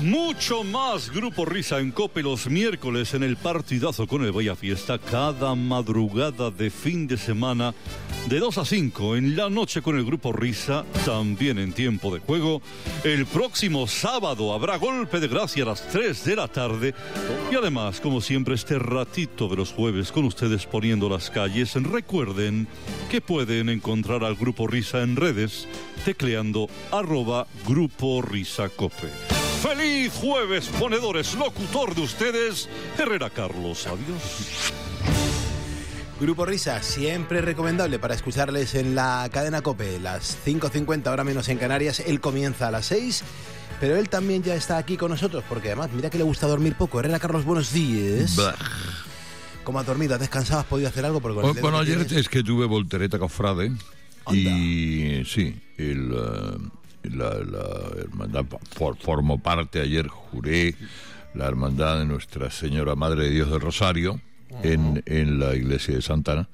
mucho más Grupo Risa en COPE los miércoles en el partidazo con el Vaya Fiesta, cada madrugada de fin de semana de 2 a 5 en la noche con el Grupo Risa, también en tiempo de juego. El próximo sábado habrá golpe de gracia a las 3 de la tarde y además, como siempre, este ratito de los jueves con ustedes poniendo las calles. Recuerden que pueden encontrar al Grupo Risa en redes tecleando @Grupo Risa Cope. ¡Feliz jueves, ponedores! Locutor de ustedes, Herrera Carlos. Adiós. Grupo Risa, siempre recomendable para escucharles en la cadena COPE, las 5:50, ahora menos en Canarias. Él comienza a las 6, pero él también ya está aquí con nosotros, porque además, mira que le gusta dormir poco. Herrera Carlos, buenos días. Bah. ¿Cómo has dormido? ¿Has descansado? ¿Has podido hacer algo? Porque con el dedo Bueno, que ayer tienes... es que tuve voltereta cofrade. Y sí, la hermandad, formo parte, ayer juré la hermandad de Nuestra Señora Madre de Dios del Rosario en la iglesia de Santana.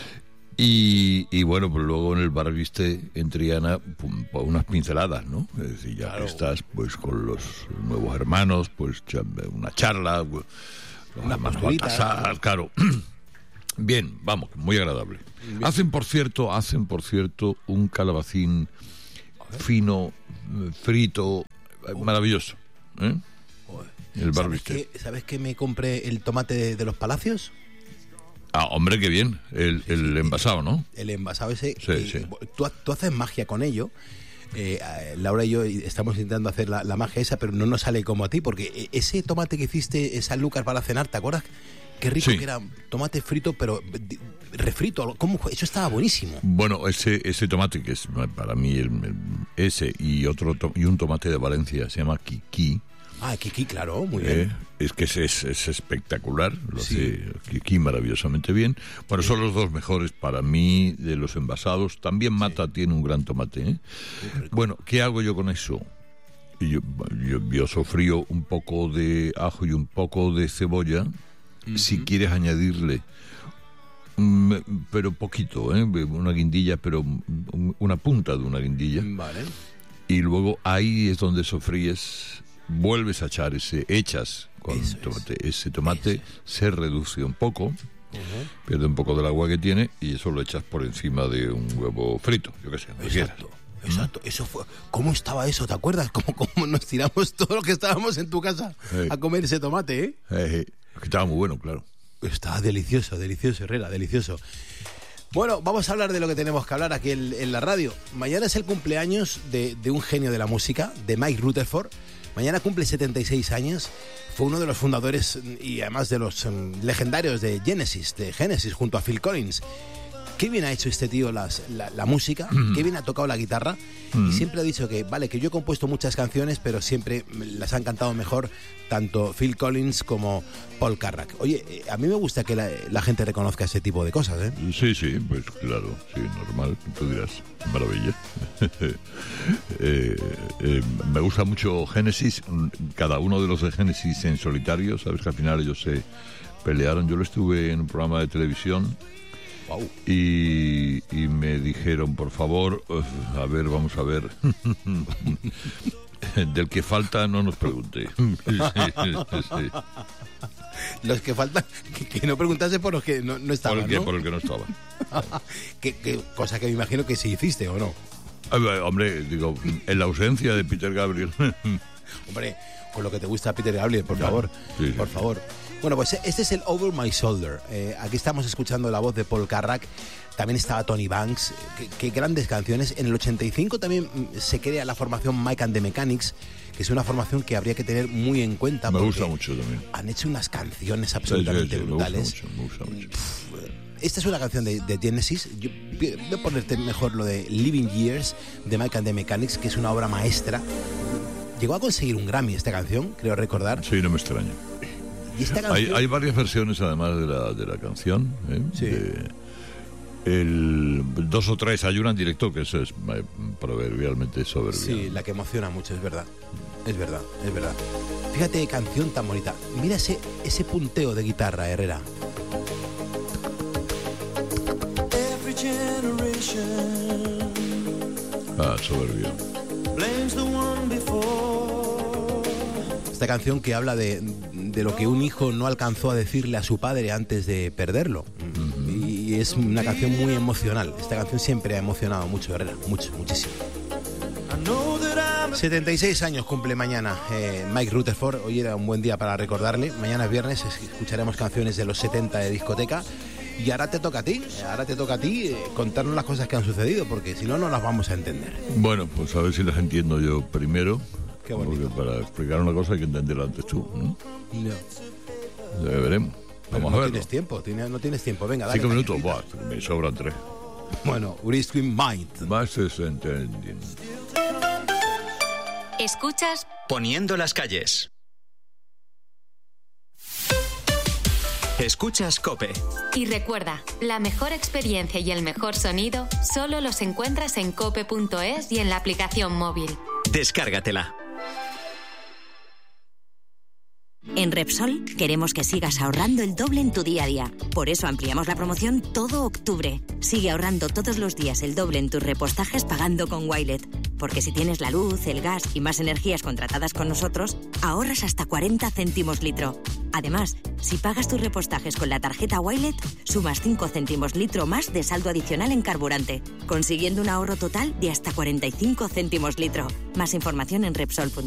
Y bueno, pues luego en el bar, viste, en Triana, unas pinceladas, ¿no? Es decir, ya que estás pues con los nuevos hermanos, pues una charla, pues, Una más posturita, Baltasar, claro. Bien, vamos, muy agradable. Bien. Hacen por cierto un calabacín fino, frito, maravilloso, ¿eh? El barbiste. ¿Sabes que me compré el tomate de los Palacios? Ah, hombre, qué bien. El envasado, ¿no? El envasado ese. Sí. Tú haces magia con ello. Laura y yo estamos intentando hacer la magia esa, pero no nos sale como a ti, porque ese tomate que hiciste, San Lucas, para cenar, ¿te acuerdas? Qué rico que era, tomate frito, pero refrito. ¿Cómo fue? Eso estaba buenísimo. Bueno, ese tomate que es para mí ese y un tomate de Valencia, se llama Kiki. Ah, Kiki, claro, muy bien. Es que es espectacular, lo hace Kiki maravillosamente bien. Bueno, son los dos mejores para mí de los envasados. También Mata tiene un gran tomate, ¿eh? Bueno, ¿qué hago yo con eso? Yo sofrío un poco de ajo y un poco de cebolla. Si quieres añadirle, pero poquito, una guindilla, pero una punta de una guindilla. Vale. Y luego ahí es donde sofríes, vuelves a echar echas con tomate. Ese tomate se reduce un poco, pierde un poco del agua que tiene y eso lo echas por encima de un huevo frito, yo qué sé. Exacto, eso fue. ¿Cómo estaba eso? ¿Te acuerdas? ¿Cómo nos tiramos todo lo que estábamos en tu casa a comer ese tomate, Que estaba muy bueno, claro. Estaba delicioso, Herrera, delicioso. Bueno, vamos a hablar de lo que tenemos que hablar aquí en la radio. Mañana es el cumpleaños de un genio de la música, de Mike Rutherford. Mañana cumple 76 años. Fue uno de los fundadores y además de los legendarios de Genesis junto a Phil Collins. Qué bien ha hecho este tío la música, qué bien ha tocado la guitarra. Y siempre ha dicho que yo he compuesto muchas canciones, pero siempre las han cantado mejor tanto Phil Collins como Paul Carrack. Oye, a mí me gusta que la gente reconozca ese tipo de cosas, ¿eh? Sí, pues claro, sí, normal, tú dirás, maravilla. Me gusta mucho Genesis, cada uno de los de Genesis en solitario, sabes que al final ellos se pelearon. Yo lo estuve en un programa de televisión. Wow. Y me dijeron, por favor, vamos a ver, del que falta no nos pregunte. Sí. Los que faltan, que no preguntase por los que no estaban, ¿no? Por el que no estaba. ¿Qué cosa que me imagino que sí hiciste, ¿o no? Hombre, digo, en la ausencia de Peter Gabriel. Hombre, con lo que te gusta Peter Gabriel, por favor, por favor. Bueno, pues este es el Over My Shoulder. Aquí estamos escuchando la voz de Paul Carrack. También estaba Tony Banks. Qué grandes canciones. En el 85 también se crea la formación Mike and the Mechanics, que es una formación que habría que tener muy en cuenta. Me gusta mucho también. Han hecho unas canciones absolutamente brutales. Me gusta mucho. Esta es una canción de Genesis. Yo voy a ponerte mejor lo de Living Years de Mike and the Mechanics, que es una obra maestra. Llegó a conseguir un Grammy esta canción, creo recordar. Sí, no me extraña. ¿Y esta canción? Hay varias versiones además de la canción, Sí. Dos o tres, hay una en directo que eso es proverbialmente soberbia. Sí, la que emociona mucho, es verdad. Fíjate qué canción tan bonita. Mira ese punteo de guitarra, Herrera. Soberbia. Blames the one before. Esta canción que habla de lo que un hijo no alcanzó a decirle a su padre antes de perderlo. Y es una canción muy emocional. Esta canción siempre ha emocionado mucho, Herrera, muchísimo. 76 años cumple mañana Mike Rutherford. Hoy era un buen día para recordarle. Mañana es viernes, escucharemos canciones de los 70 de discoteca. Y ahora te toca a ti, contarnos las cosas que han sucedido, porque si no, no las vamos a entender. Bueno, pues a ver si las entiendo yo primero. Qué bonito. Porque para explicar una cosa hay que entenderla antes tú, ¿no? No. Ya veremos. Vamos a verlo. No tienes tiempo, venga, dale. 5 minutos, buah, me sobran 3. Bueno, Uriskun Mind. Más entendiendo. Escuchas Poniendo las calles. Escuchas COPE. Y recuerda, la mejor experiencia y el mejor sonido solo los encuentras en cope.es y en la aplicación móvil. Descárgatela. En Repsol queremos que sigas ahorrando el doble en tu día a día. Por eso ampliamos la promoción todo octubre. Sigue ahorrando todos los días el doble en tus repostajes pagando con Wilet. Porque si tienes la luz, el gas y más energías contratadas con nosotros, ahorras hasta 40 céntimos litro. Además, si pagas tus repostajes con la tarjeta Wilet, sumas 5 céntimos litro más de saldo adicional en carburante, consiguiendo un ahorro total de hasta 45 céntimos litro. Más información en Repsol.es.